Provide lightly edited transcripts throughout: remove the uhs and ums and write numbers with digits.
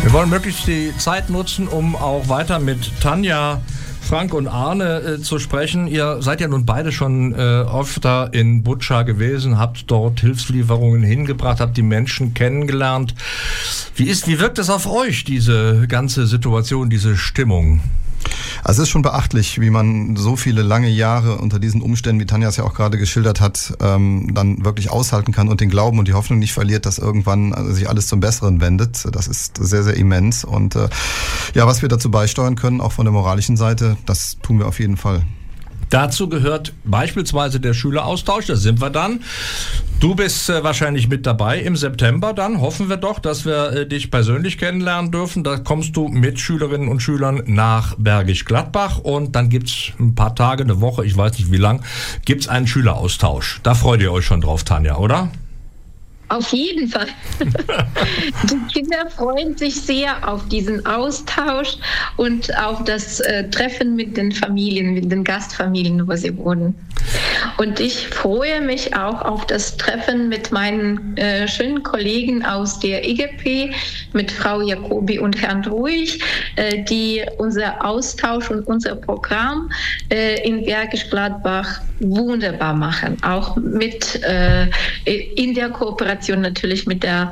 Wir wollen möglichst die Zeit nutzen, um auch weiter mit Tanja, Frank und Arne zu sprechen. Ihr seid ja nun beide schon öfter in Butscha gewesen, habt dort Hilfslieferungen hingebracht, habt die Menschen kennengelernt. Wie wirkt es auf euch, diese ganze Situation, diese Stimmung? Also es ist schon beachtlich, wie man so viele lange Jahre unter diesen Umständen, wie Tanja es ja auch gerade geschildert hat, dann wirklich aushalten kann und den Glauben und die Hoffnung nicht verliert, dass irgendwann sich alles zum Besseren wendet. Das ist sehr, sehr immens. Und was wir dazu beisteuern können, auch von der moralischen Seite, das tun wir auf jeden Fall. Dazu gehört beispielsweise der Schüleraustausch, da sind wir dann. Du bist wahrscheinlich mit dabei im September, dann hoffen wir doch, dass wir dich persönlich kennenlernen dürfen. Da kommst du mit Schülerinnen und Schülern nach Bergisch Gladbach und dann gibt's ein paar Tage, eine Woche, ich weiß nicht wie lang, gibt's einen Schüleraustausch. Da freut ihr euch schon drauf, Tanja, oder? Auf jeden Fall. Die Kinder freuen sich sehr auf diesen Austausch und auf das Treffen mit den Familien, mit den Gastfamilien, wo sie wohnen. Und ich freue mich auch auf das Treffen mit meinen schönen Kollegen aus der IGP, mit Frau Jacobi und Herrn Ruhig, die unser Austausch und unser Programm in Bergisch Gladbach wunderbar machen. Auch mit in der Kooperation natürlich mit der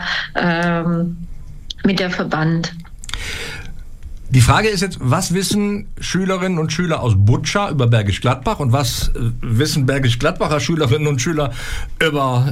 Verband. Die Frage ist jetzt, was wissen Schülerinnen und Schüler aus Butscha über Bergisch Gladbach und was wissen Bergisch Gladbacher Schülerinnen und Schüler über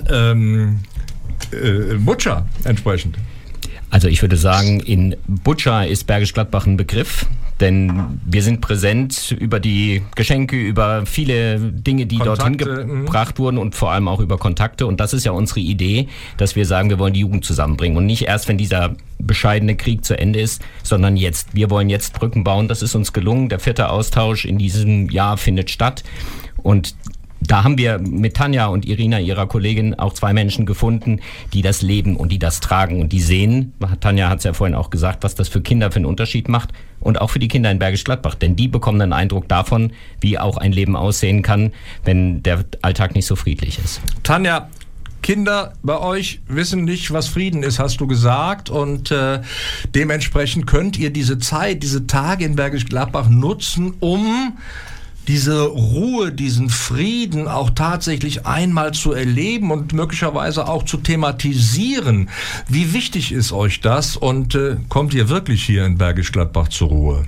Butscha entsprechend? Also ich würde sagen, in Butscha ist Bergisch Gladbach ein Begriff, denn wir sind präsent über die Geschenke, über viele Dinge, die dorthin gebracht wurden und vor allem auch über Kontakte. Und das ist ja unsere Idee, dass wir sagen, wir wollen die Jugend zusammenbringen. Und nicht erst, wenn dieser bescheidene Krieg zu Ende ist, sondern jetzt. Wir wollen jetzt Brücken bauen. Das ist uns gelungen. Der 4. Austausch in diesem Jahr findet statt. Und da haben wir mit Tanja und Irina, ihrer Kollegin, auch 2 Menschen gefunden, die das leben und die das tragen und die sehen. Tanja hat es ja vorhin auch gesagt, was das für Kinder für einen Unterschied macht und auch für die Kinder in Bergisch Gladbach. Denn die bekommen einen Eindruck davon, wie auch ein Leben aussehen kann, wenn der Alltag nicht so friedlich ist. Tanja, Kinder bei euch wissen nicht, was Frieden ist, hast du gesagt. Und dementsprechend könnt ihr diese Zeit, diese Tage in Bergisch Gladbach nutzen, um diese Ruhe, diesen Frieden auch tatsächlich einmal zu erleben und möglicherweise auch zu thematisieren. Wie wichtig ist euch das und kommt ihr wirklich hier in Bergisch Gladbach zur Ruhe?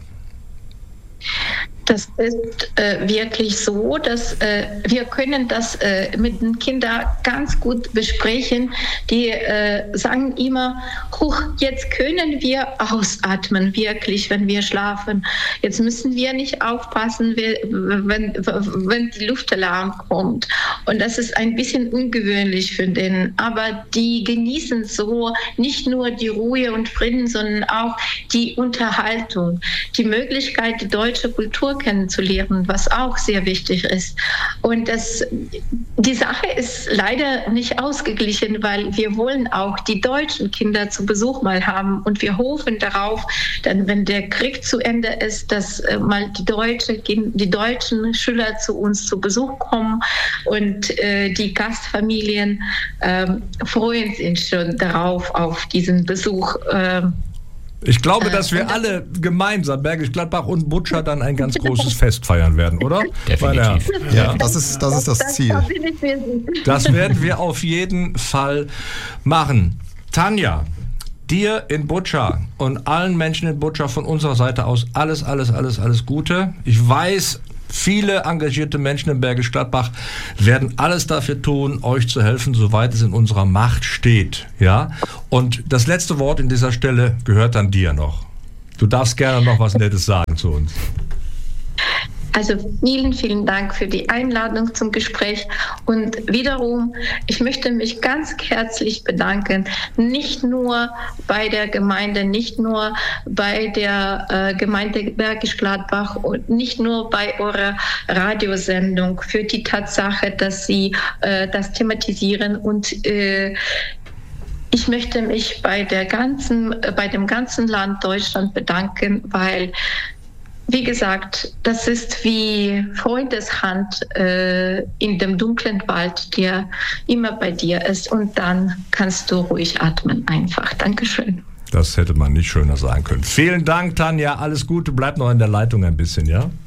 Das ist wirklich so, dass wir können das mit den Kindern ganz gut besprechen. Die sagen immer, jetzt können wir ausatmen, wirklich, wenn wir schlafen. Jetzt müssen wir nicht aufpassen, wenn die Luftalarm kommt. Und das ist ein bisschen ungewöhnlich für den. Aber die genießen so nicht nur die Ruhe und Frieden, sondern auch die Unterhaltung, die Möglichkeit, die deutsche Kultur kennenzulernen, was auch sehr wichtig ist. Und die Sache ist leider nicht ausgeglichen, weil wir wollen auch die deutschen Kinder zu Besuch mal haben und wir hoffen darauf, dann, wenn der Krieg zu Ende ist, dass mal die deutschen Schüler zu uns zu Besuch kommen und die Gastfamilien freuen sich schon darauf, auf diesen Besuch. Ich glaube, dass wir alle gemeinsam, Bergisch Gladbach und Butscha, dann ein ganz großes Fest feiern werden, oder? Definitiv. Ja, das ist das Ziel. Das werden wir auf jeden Fall machen. Tanja, dir in Butscha und allen Menschen in Butscha von unserer Seite aus alles Gute. Ich weiß, viele engagierte Menschen in Bergisch Gladbach werden alles dafür tun, euch zu helfen, soweit es in unserer Macht steht. Ja? Und das letzte Wort in dieser Stelle gehört dann dir noch. Du darfst gerne noch was Nettes sagen zu uns. Also vielen, vielen Dank für die Einladung zum Gespräch. Und wiederum, ich möchte mich ganz herzlich bedanken, nicht nur bei der Gemeinde, nicht nur bei der Gemeinde Bergisch Gladbach und nicht nur bei eurer Radiosendung für die Tatsache, dass Sie das thematisieren und ich möchte mich bei dem ganzen Land Deutschland bedanken, weil, wie gesagt, das ist wie Freundeshand in dem dunklen Wald, der immer bei dir ist. Und dann kannst du ruhig atmen einfach. Dankeschön. Das hätte man nicht schöner sagen können. Vielen Dank, Tanja. Alles Gute. Bleib noch in der Leitung ein bisschen, ja?